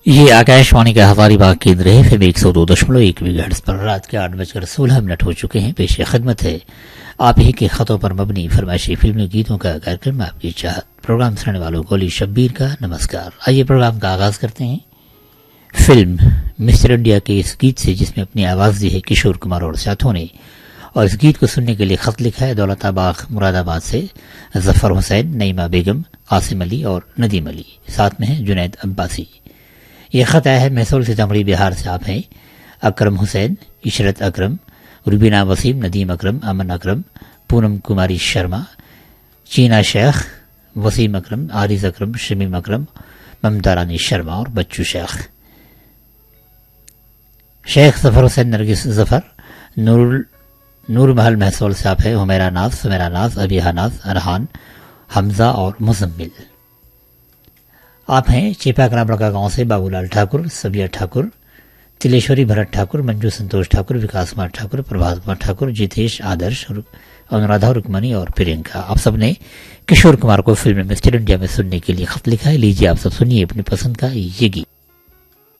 یہ آکاشوانی کا ہماری باغ کیندر ہے FM 102.1 میگاہرٹز پر رات کے 8:16 ہو چکے ہیں۔ پیش خدمت ہے آپ ہی کے خطوں پر مبنی فرمائشی فلمی گیتوں کا کارکرم آپ کی چاہت۔ پروگرام سننے والوں کو علی شبیر کا نمسکار۔ آئیے پروگرام کا آغاز کرتے ہیں فلم مسٹر انڈیا کے اس گیت سے، جس میں اپنی آواز دی ہے کشور کمار اور ساتھوں نے، اور اس گیت کو سننے کے لیے خط لکھا ہے دولت آباد مراد آباد سے ظفر حسین، نعیمہ بیگم، قاسم علی اور ندیم علی، ساتھ میں ہیں جنید عباسی۔ یہ خط آیا ہے محصول سیتامڑھی بہار سے۔ آپ ہیں اکرم حسین، عشرت اکرم، روبینہ وسیم، ندیم اکرم، امن اکرم، پونم کماری شرما، چینا شیخ، وسیم اکرم، عارض اکرم، شمیم اکرم، ممتا رانی شرما اور بچو شیخ۔ شیخ ظفر حسین، نرگس ظفر، نور محل محصول سے آپ ہے حمیرہ ناز، سمیرہ ناز، ابیہ ناز، ارحان، حمزہ اور مزمل۔ آپ ہیں چیپا کرامڑکا گاؤں سے بابو لال ٹھاکر، سبیہ ٹھاکر، تلیشوری بھرت ٹھاکر، منجو سنتوش ٹھاکر، وکاس کمار ٹھاکر، پربھات کمار ٹھاکر، جیتیش، آدرش، انورادھا، رکمنی اور پرینکا۔ آپ سب نے کشور کمار کو فلم مسٹر انڈیا میں سننے کے لیے خط لکھا ہے۔ لیجیے آپ سب سنیے اپنی پسند کا یہ گیت۔